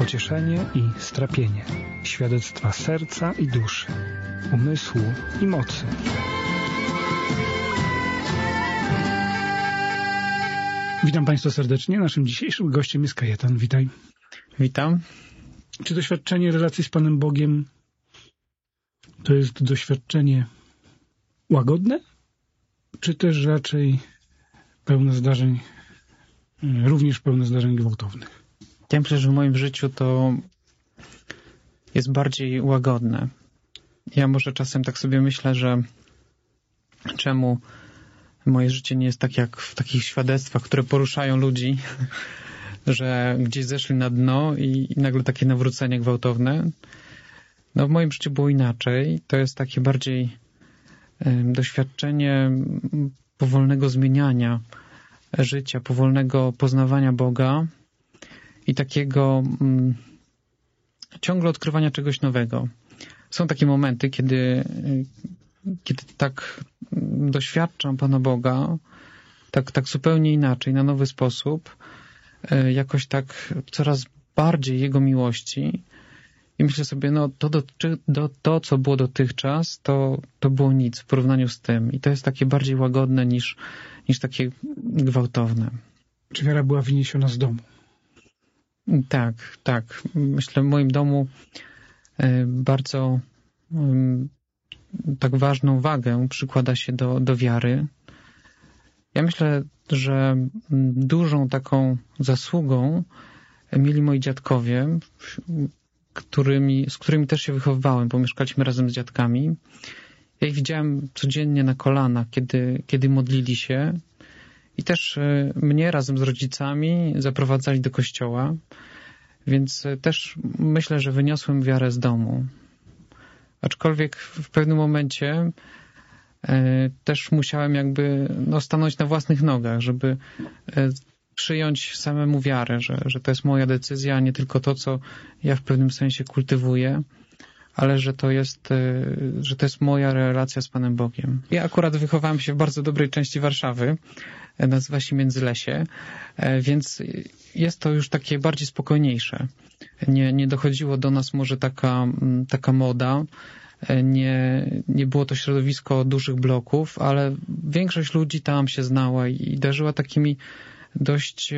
pocieszenie i strapienie, świadectwa serca i duszy, umysłu i mocy. Witam Państwa serdecznie. Naszym dzisiejszym gościem jest Kajetan. Witaj. Witam. Czy doświadczenie relacji z Panem Bogiem to jest doświadczenie łagodne, czy też raczej pełne zdarzeń, również pełne zdarzeń gwałtownych? Ja myślę, że w moim życiu to jest bardziej łagodne. Ja może czasem tak sobie myślę, że czemu moje życie nie jest tak jak w takich świadectwach, które poruszają ludzi, że gdzieś zeszli na dno i nagle takie nawrócenie gwałtowne. No w moim życiu było inaczej. To jest takie bardziej doświadczenie powolnego zmieniania życia, powolnego poznawania Boga i takiego ciągle odkrywania czegoś nowego. Są takie momenty, kiedy tak doświadczam Pana Boga, tak zupełnie inaczej, na nowy sposób, jakoś tak coraz bardziej Jego miłości i myślę sobie, no to co było dotychczas, to było nic w porównaniu z tym i to jest takie bardziej łagodne niż takie gwałtowne. Czy wiara była wyniesiona z domu? Tak. Myślę, w moim domu bardzo tak ważną wagę przykłada się do wiary. Ja myślę, że dużą taką zasługą mieli moi dziadkowie, z którymi też się wychowywałem, bo mieszkaliśmy razem z dziadkami. Ja ich widziałem codziennie na kolanach, kiedy modlili się i też mnie razem z rodzicami zaprowadzali do kościoła, więc też myślę, że wyniosłem wiarę z domu. Aczkolwiek w pewnym momencie też musiałem stanąć na własnych nogach, żeby przyjąć samemu wiarę, że to jest moja decyzja, a nie tylko to, co ja w pewnym sensie kultywuję, ale że to jest moja relacja z Panem Bogiem. Ja akurat wychowałem się w bardzo dobrej części Warszawy, nazywa się Międzylesie, więc jest to już takie bardziej spokojniejsze. Nie dochodziło do nas może taka moda, nie było to środowisko dużych bloków, ale większość ludzi tam się znała i darzyła takimi dość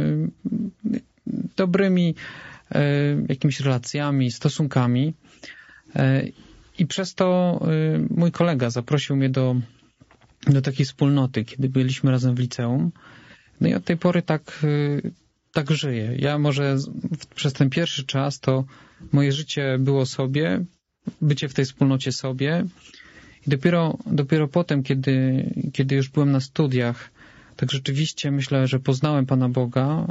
dobrymi jakimiś relacjami, stosunkami. I przez to mój kolega zaprosił mnie do takiej wspólnoty, kiedy byliśmy razem w liceum. No i od tej pory tak żyję. Ja może przez ten pierwszy czas to moje życie było sobie, bycie w tej wspólnocie sobie. I dopiero potem, kiedy już byłem na studiach, tak rzeczywiście myślę, że poznałem Pana Boga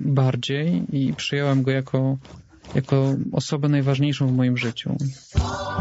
bardziej i przyjąłem Go jako osobę najważniejszą w moim życiu.